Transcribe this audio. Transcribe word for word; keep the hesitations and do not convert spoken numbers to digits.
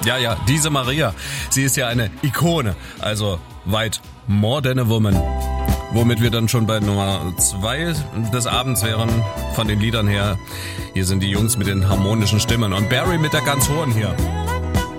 Ja, ja, diese Maria, sie ist ja eine Ikone, also weit more than a woman. Womit wir dann schon bei Nummer zwei des Abends wären, von den Liedern her. Hier sind die Jungs mit den harmonischen Stimmen und Barry mit der ganz hohen hier.